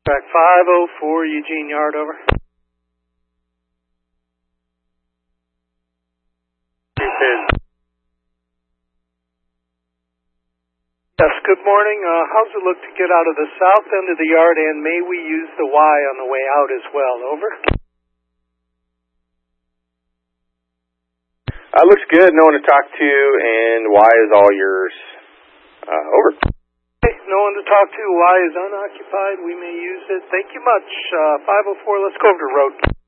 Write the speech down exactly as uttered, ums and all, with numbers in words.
Track five oh four, Eugene Yard, over. Yes, good morning. Uh, how's it look to get out of the south end of the yard, and may we use the Y on the way out as well? Over. Uh, looks good. No one to talk to, and Y is all yours. Uh, over. Okay, no one to talk to. Y is unoccupied. We may use it. Thank you much. Uh, five oh four, let's go over to road.